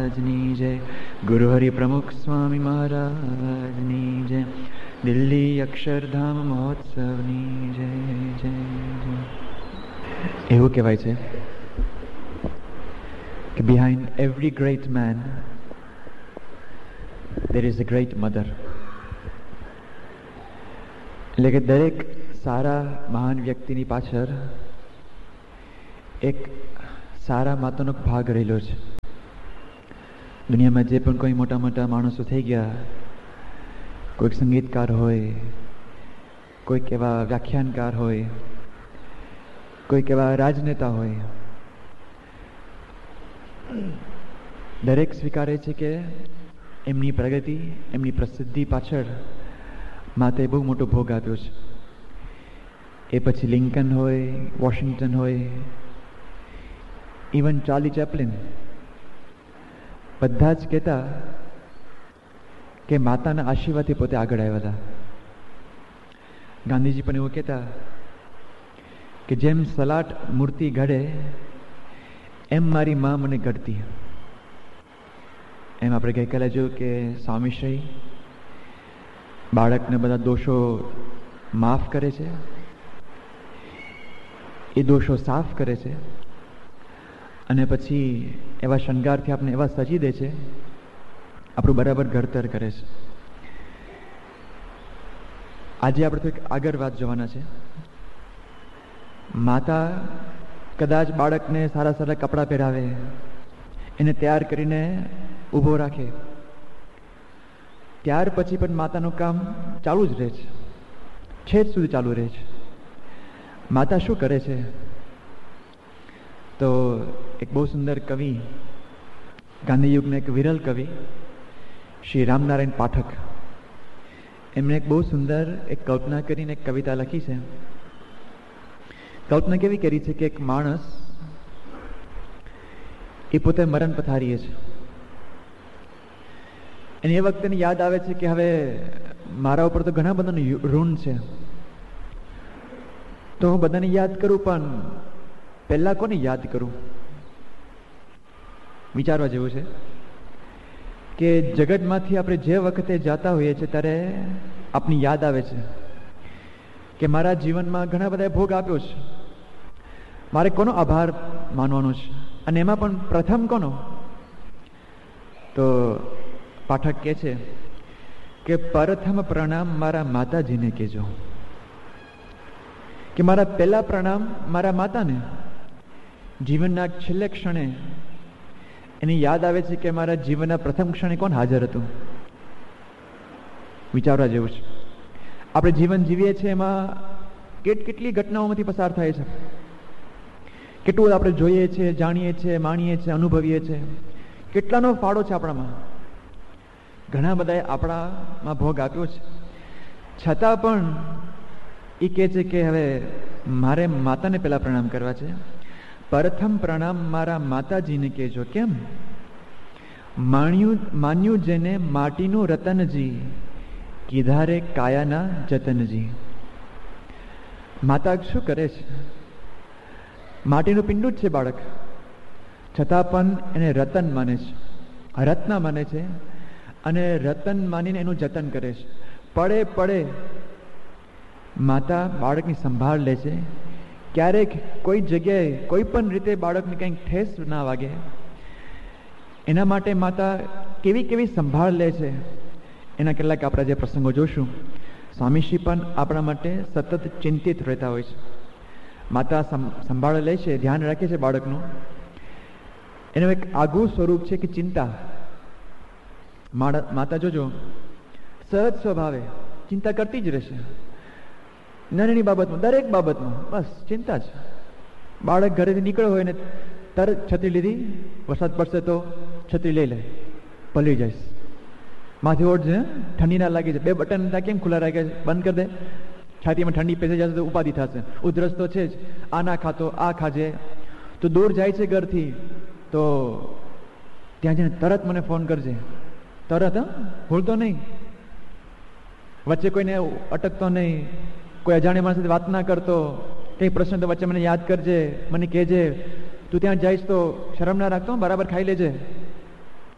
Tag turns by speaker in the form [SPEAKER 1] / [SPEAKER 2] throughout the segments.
[SPEAKER 1] ની જય. ગુરુ હરિ પ્રમુખ સ્વામી મહારાજની જય. દિલ્હી અક્ષરધામ મહોત્સવની જય જય જય. એવું કહેવાય છે કે behind every great main there is a great mother. એટલે કે દરેક સારા મહાન વ્યક્તિની પાછળ એક સારા માતાનો ભાગ રહેલો છે. દુનિયામાં જે પણ કોઈ મોટા મોટા માણસો થઈ ગયા, કોઈક સંગીતકાર હોય, કોઈક એવા વ્યાખ્યાનકાર હોય, કોઈક એવા રાજનેતા હોય, દરેક સ્વીકારે છે કે એમની પ્રગતિ, એમની પ્રસિદ્ધિ પાછળ માતાએ બહુ મોટો ભોગ આપ્યો છે. એ પછી લિંકન હોય, વોશિંગ્ટન હોય, ઇવન ચાર્લી ચેપ્લિન, બધા જ કહેતા કે માતાના આશીર્વાદથી પોતે આગળ આવ્યા હતા. ગાંધીજી પણ એવું કહેતા કે જેમ સલાટ મૂર્તિ ઘડે એમ મારી મા મને ઘડતી. એમ આપણે ગઈકાલે જોયું કે સ્વામીશ્રી બાળકને બધા દોષો માફ કરે છે, એ દોષો સાફ કરે છે, અને પછી એવા શણગારથી આપણે એવા સજી દે છે, આપણું બરાબર ઘડતર કરે છે. આજે આપણે થોડીક આગળ વાત જોવાના છે. માતા કદાચ બાળકને સારા સારા કપડાં પહેરાવે, એને તૈયાર કરીને ઊભો રાખે, ત્યાર પછી પણ માતાનું કામ ચાલુ જ રહે છે, છેક સુધી ચાલુ રહે છે. માતા શું કરે છે? તો એક બહુ સુંદર કવિ, ગાંધી યુગના એક વિરલ કવિ શ્રી રામનારાયણ પાઠક, એમણે એક બહુ સુંદર એક કલ્પના કરીને એક કવિતા લખી છે. કલ્પના કેવી કરી છે કે એક માણસ એ પોતે મરણ પથારીએ છે, અને એ વખતે યાદ આવે છે કે હવે મારા ઉપર તો ઘણા બધાનું ઋણ છે, તો હું બધાને યાદ કરું, પણ પહેલા કોને યાદ કરું? વિચારવા જેવું છે કે જગતમાંથી આપણે જે વખતે જાતા હોઈએ છીએ ત્યારે આપની યાદ આવે છે કે મારા જીવનમાં ઘણા બધા ભોગ આપ્યો છે, મારે કોનો આભાર માનવાનો છે, અને એમાં પણ પ્રથમ કોનો? તો પાઠક કહે છે કે પ્રથમ પ્રણામ મારા માતાજીને કહેજો, કે મારા પહેલા પ્રણામ મારા માતાને. જીવનના છેલ્લે ક્ષણે એની યાદ આવે છે કે મારા જીવનના પ્રથમ ક્ષણે કોણ હાજર હતું. વિચારવા જેવું છે. આપણે જીવન જીવીએ છીએ એમાં કેટલી ઘટનાઓમાંથી પસાર થાય છે, કેટલું આપણે જોઈએ છીએ, જાણીએ છીએ, માણીએ છીએ, અનુભવીએ છીએ, કેટલાનો ફાળો છે આપણામાં. ઘણા બધાએ આપણામાં ભોગ આપ્યો છે, છતાં પણ એ કહે છે કે હવે મારે માતાને પહેલા પ્રણામ કરવા છે. પ્રથમ પ્રણામ મારા માતાજીને કહેજો. કેમ? માન્યું જેને માટીનું રતનજી, કીધારે કાયાના જતનજી. માતા શું કરે છે? માટીનું પિંડું જ છે બાળક, છતાં પણ એને રતન માને છે, રત્ન માને છે, અને રતન માનીને એનું જતન કરે છે. પડે પડે માતા બાળકની સંભાળ લે છે. ક્યારેક કોઈ જગ્યાએ કોઈ પણ રીતે બાળકને કંઈક ઠેસ ના વાગે એના માટે માતા કેવી કેવી સંભાળ લે છે, એના કેટલાક આપણા જે પ્રસંગો જોશું. સ્વામીશ્રી પણ આપણા માટે સતત ચિંતિત રહેતા હોય છે. માતા સંભાળ લે છે, ધ્યાન રાખે છે બાળકનું. એનું એક આગવું સ્વરૂપ છે કે ચિંતા. માતા જોજો સહજ સ્વભાવે ચિંતા કરતી જ રહેશે, નાની બાબતમાં, દરેક બાબતમાં બસ ચિંતા જ. બાળક ઘરેથી નીકળ્યો હોય ને તરત છત્રી લીધી, વરસાદ પડશે તો છત્રી લઈ લે, પલળી જઈશ, માથે ઓઢજે, ઠંડી ના લાગી જાય. 2 બટન ત્યાં કેમ ખુલ્લા રાખે છે? બંધ કરી દે, છાતીમાં ઠંડી પેસી જશે તો ઉપાધિ થશે. ઉધરસ તો છે જ, આ ના ખાતો, આ ખાજે. તો દૂર જાય છે ઘરથી તો ત્યાં જઈને તરત મને ફોન કરજે, તરત. ભૂલતો નહીં, વચ્ચે કોઈને અટકતો નહીં, કોઈ અજાણ્યા માણસ સાથે વાત ના કરતો. કંઈ પ્રશ્ન તો વચ્ચે મને યાદ કરજે, મને કહેજે. તું ત્યાં જઈશ તો શરમ ના રાખતો, બરાબર ખાઈ લેજે.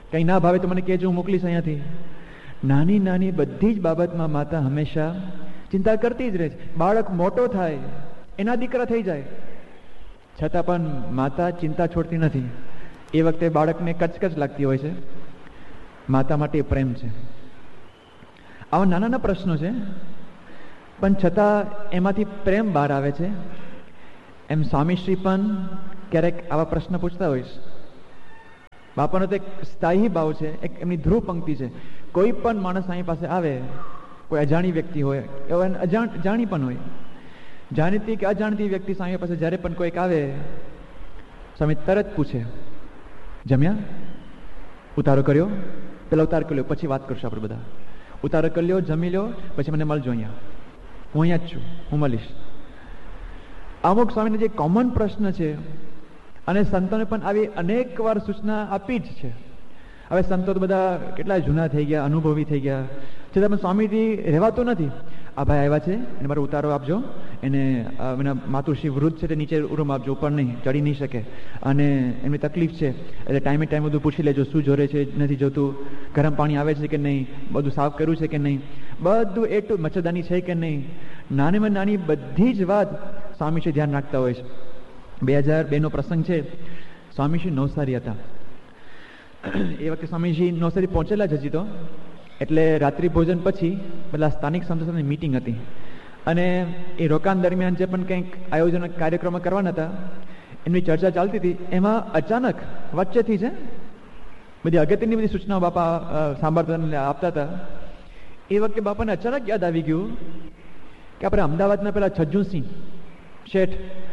[SPEAKER 1] કંઈ ના ભાવે તો મને કહેજો, હું મોકલીશ અહીંયાથી. નાની નાની બધી જ બાબતમાં માતા હંમેશા ચિંતા કરતી જ રહે છે. બાળક મોટો થાય, એના દીકરા થઈ જાય, છતાં પણ માતા ચિંતા છોડતી નથી. એ વખતે બાળકને કચકચ લાગતી હોય છે. માતા માટે પ્રેમ છે. આવા નાના નાના પ્રશ્નો છે, પણ છતાં એમાંથી પ્રેમ બહાર આવે છે. એમ સ્વામીશ્રી પણ ક્યારેક આવા પ્રશ્ન પૂછતા હોય છે. બાપાનો તો એક સ્થાયી ભાવ છે, એક એમની ધ્રુવ પંક્તિ છે. કોઈ પણ માણસ અહીં પાસે આવે, કોઈ અજાણી વ્યક્તિ હોય, જાણી પણ હોય, જાણીતી કે અજાણતી વ્યક્તિ સ્વામી પાસે જ્યારે પણ કોઈક આવે, સ્વામી તરત પૂછે, જમ્યા? ઉતારો કર્યો? પેલા ઉતાર કરી લો, પછી વાત કરશું આપણે બધા. ઉતારો કરી લો, જમી લો, પછી મને મળજો અહીંયા. હું અહીંયા જ છું, હું મળીશ. અમુક સ્વામીને જે કોમન પ્રશ્ન છે, અને સંતોને પણ આવી અનેક વાર સૂચના આપી જ છે. હવે સંતો તો બધા કેટલા જૂના થઈ ગયા, અનુભવી થઈ ગયા, છતાં પણ સ્વામીજી રહેવાતો નથી. આ ભાઈ આવ્યા છે, એને મારો ઉતારો આપજો, એને એના માતુશ્રી વૃદ્ધ છે તે નીચે રૂમ આપજો, ઉપર નહીં, ચડી નહીં શકે, અને એમની તકલીફ છે, એટલે ટાઈમે ટાઈમ બધું પૂછી લેજો, શું જોરે છે, નથી જોતું, ગરમ પાણી આવે છે કે નહીં, બધું સાફ કર્યું છે કે નહીં, બધું એટલું મચ્છરદાની છે કે નહીં, નાનીમાં નાની બધી જ વાત સ્વામીશ્રી ધ્યાન રાખતા હોય છે. 2002 પ્રસંગ છે. સ્વામીશ્રી નવસારી હતા. એ વખતે સ્વામીજી નવસારી પહોંચેલા જ હજી તો, એટલે રાત્રિ ભોજન પછી પેલા સ્થાનિક સંતો સાથે મીટિંગ હતી, અને એ રોકાણ દરમિયાન જે પણ કંઈક આયોજન કાર્યક્રમો કરવાના હતા, એમની ચર્ચા ચાલતી હતી. એમાં અચાનક વચ્ચેથી છે બધી અગત્યની બધી સૂચનાઓ બાપા સાંભળતા આપતા હતા. એ વખતે બાપાને અચાનક યાદ આવી ગયું કે આપણે અમદાવાદના પેલા છજ્જુસિંહ શેઠ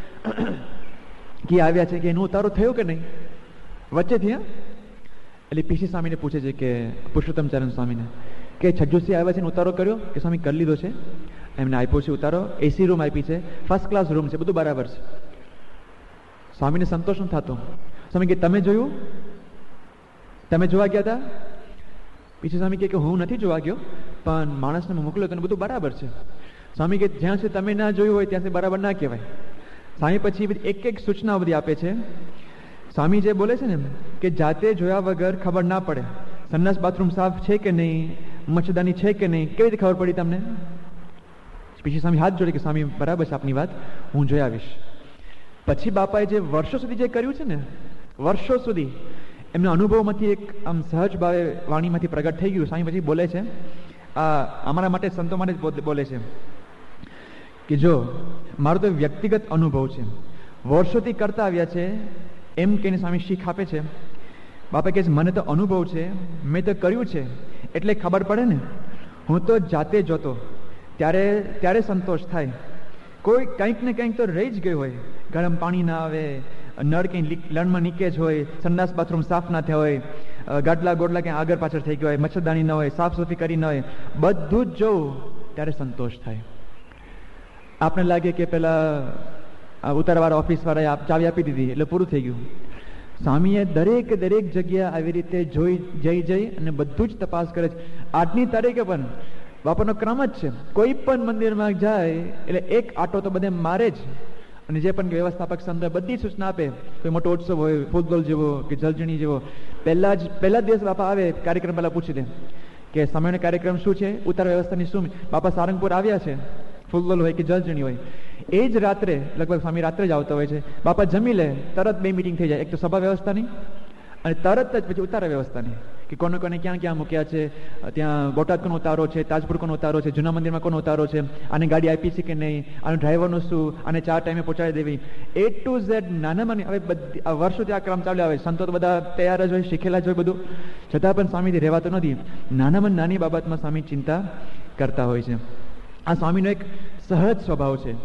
[SPEAKER 1] કે આવ્યા છે, કે એનો ઉતારો થયો કે નહીં વચ્ચેથી. હા, એટલે પીસી સ્વામીને પૂછે છે કે પુરુષોત્તમ ચરણ સ્વામીને કે છજ્જુસિંહ આવ્યા છે ને ઉતારો કર્યો? કે સ્વામી કરી લીધો છે, એમને આપ્યો છે ઉતારો, એસી રૂમ આપી છે, ફર્સ્ટ ક્લાસ રૂમ છે, બધું બરાબર છે. સ્વામીને સંતોષ ન થતો. સ્વામી કે તમે જોયું? તમે જોવા ગયા હતા? પીસી સ્વામી કે હું નથી જોવા ગયો, પણ માણસને મોકલ્યો તો બધું બરાબર છે. સ્વામી કે જ્યાં સુધી તમે ના જોયું હોય ત્યાં સુધી બરાબર ના કહેવાય. સ્વામી પછી એક એક સૂચના બધી આપે છે. સ્વામી જે બોલે છે ને કે જાતે જોયા વગર ખબર ના પડે, સંડાસ બાથરૂમ સાફ છે કે નહીં, મચ્છરદાની છે કે નહીં, કેવી રીતે ખબર પડી તમને? પછી સ્વામી હાથ જોડે કે સ્વામી બરાબર છે આપની વાત, હું જોઈ આવીશ. પછી બાપાએ જે વર્ષો સુધી જે કર્યું છે ને, વર્ષો સુધી એમના અનુભવમાંથી એક આમ સહજ ભાવે વાણીમાંથી પ્રગટ થઈ ગયું. સ્વામી પછી બોલે છે, આ અમારા માટે સંતો માટે જ બોલે છે કે જો મારો તો વ્યક્તિગત અનુભવ છે, વર્ષોથી કરતા આવ્યા છે, એમ કહીને સ્વામી શીખ આપે છે. બાપા કહે છે મને તો અનુભવ છે, મેં તો કર્યું છે, એટલે ખબર પડે ને. હું તો જાતે જોતો, ત્યારે સંતોષ થાય. કોઈ કંઈક ને કંઈક તો રહી જ ગયું હોય, ગરમ પાણી ના આવે, નળ કંઈ લણમાં લીકેજ હોય, સંડાસ બાથરૂમ સાફ ના થયા હોય, ગાડલા ગોડલા ક્યાંય આગળ પાછળ થઈ ગયો હોય, મચ્છરદાની ન હોય, સાફ સફાઈ કરી ન હોય, બધું જ જોવું ત્યારે સંતોષ થાય. આપને લાગે કે પેલા ઉતારવાળા ઓફિસવાળાએ ચાવી આપી દીધી એટલે પૂરું થઈ ગયું. સ્વામીએ દરેક જગ્યા આવી રીતે જઈ અને બધું જ તપાસ કરે છે. આજની તારીખે પણ બાપાનો ક્રમ જ છે, કોઈ પણ મંદિરમાં જાય એટલે એક આટો તો બધે મારે જ, અને જે પણ વ્યવસ્થાપક સંતો બધી સૂચના આપે. કોઈ મોટો ઉત્સવ હોય, ફૂલદોલ જેવો કે જલજણી જેવો, પહેલા દિવસ બાપા આવે કાર્યક્રમ પહેલા પૂછી દે કે સમયનો કાર્યક્રમ શું છે, ઉતાર વ્યવસ્થાની શું. બાપા સારંગપુર આવ્યા છે, ફૂલદોલ હોય કે જલજણી હોય, એ જ રાત્રે લગભગ સ્વામી રાત્રે જ આવતા હોય છે. બાપા જમી લે, તરત 2 મીટિંગ થઈ જાય, એક તો સભા વ્યવસ્થાની અને તરત જ પછી ઉતારા વ્યવસ્થાની, કે કોને ક્યાં ક્યાં મૂક્યા છે, ત્યાં બોટાદ કોનો ઉતારો છે, તાજપુર કોનો ઉતારો છે, જૂના મંદિરમાં કોનો ઉતારો છે, આને ગાડી આપી છે કે નહીં, આનો ડ્રાઈવરનું શું, આને 4 ટાઈમે પહોંચાડી દેવી, A to Z નાનામાં. હવે બધી વર્ષોથી આ ક્રમ ચાલ્યો આવે. સંતો તો બધા તૈયાર જ હોય, શીખેલા જ હોય બધું, છતાં પણ સ્વામીથી રહેવાતો નથી. નાનામાં નાની બાબતમાં સ્વામી ચિંતા કરતા હોય છે. આ સ્વામીનો એક સહજ સ્વભાવ છે.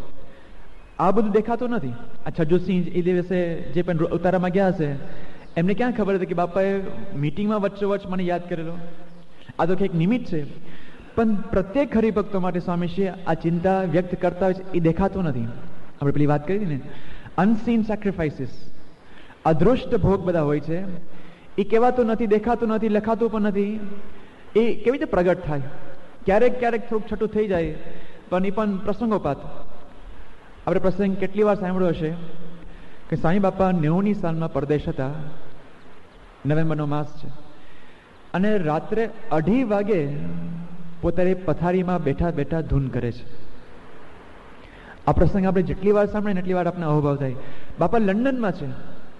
[SPEAKER 1] આ બધું દેખાતું નથી. આ છજ્જુસિંહ એ દિવસે જે પણ ઉતારામાં ગયા હશે, એમને ક્યાં ખબર હતી કે બાપાએ મીટિંગમાં વચ્ચોવચ્ચ મને યાદ કરેલો. આ તો કંઈક નિમિત્ત છે, પણ પ્રત્યેક હરિભક્તો માટે સ્વામીશ્રી આ ચિંતા વ્યક્ત કરતા હોય છે, એ દેખાતું નથી. આપણે પેલી વાત કરી ને, અનસીન સેક્રિફાઈસીસ, અદૃષ્ટ ભોગ બધા હોય છે, એ કહેવાતું નથી, દેખાતું નથી, લખાતું પણ નથી. એ કેવી રીતે પ્રગટ થાય? ક્યારેક થોડુંક છઠ્ઠું થઈ જાય, પણ એ પણ પ્રસંગોપાત. આપણે પ્રસંગ કેટલી વાર સાંભળ્યો હશે કે સાંઈ બાપા 90ની સાલમાં પરદેશ હતા. નવેમ્બરનો માસ છે. અને રાત્રે 2:30 વાગે પોતાની પથારીમાં બેઠા બેઠા ધૂન કરે છે. આ પ્રસંગ આપણે જેટલી વાર સાંભળે ને એટલી વાર આપણે અહોભાવ થાય. બાપા લંડનમાં છે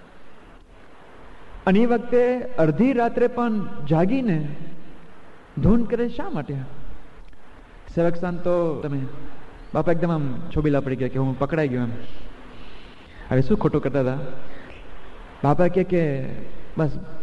[SPEAKER 1] અને એ વખતે અડધી રાત્રે પણ જાગીને ધૂન કરે. શા માટે? સેવક સ્થાન તો તમે બાપા એકદમ આમ છોબીલા પડી ગયા કે હું પકડાઈ ગયો એમ. હવે શું ખોટું કરતા હતા? બાપા કે બસ